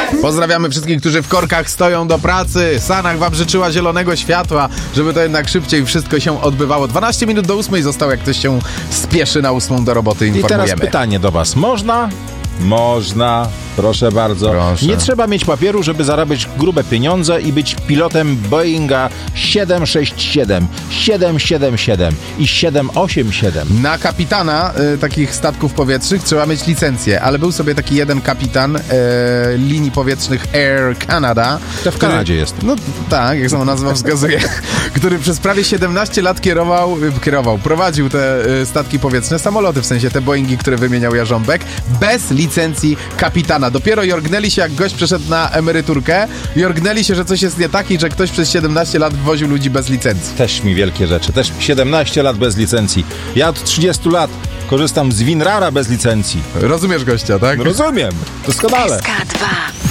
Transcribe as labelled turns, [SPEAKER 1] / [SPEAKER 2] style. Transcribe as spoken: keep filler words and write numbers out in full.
[SPEAKER 1] Pozdrawiamy wszystkich, którzy w korkach stoją do pracy. Sanach wam życzyła zielonego światła, żeby to jednak szybciej wszystko się odbywało. dwanaście minut do ósmej zostało, jak ktoś się spieszy na ósmą do roboty, informujemy.
[SPEAKER 2] I teraz pytanie do was. Można? Można. Proszę bardzo.
[SPEAKER 1] Proszę.
[SPEAKER 2] Nie trzeba mieć papieru, żeby zarabiać grube pieniądze i być pilotem Boeinga siedem sześć siedem, siedem siedem siedem i siedem osiem siedem.
[SPEAKER 1] Na kapitana y, takich statków powietrznych trzeba mieć licencję, ale był sobie taki jeden kapitan y, linii powietrznych Air Canada.
[SPEAKER 2] To w Kanadzie jest.
[SPEAKER 1] No tak, jak sama nazwa wskazuje, który przez prawie siedemnaście lat kierował, y, kierował, prowadził te y, statki powietrzne, samoloty, w sensie te Boeingi, które wymieniał Jarząbek, bez licencji kapitana. Dopiero jorgnęli się, jak gość przeszedł na emeryturkę, jorgnęli się, że coś jest nie tak i że ktoś przez siedemnaście lat woził ludzi bez licencji.
[SPEAKER 2] Też mi wielkie rzeczy. Też siedemnaście lat bez licencji. Ja od trzydziestu lat korzystam z Winrara bez licencji.
[SPEAKER 1] Rozumiesz gościa, tak?
[SPEAKER 2] Rozumiem. Doskonale.
[SPEAKER 3] S K dwa.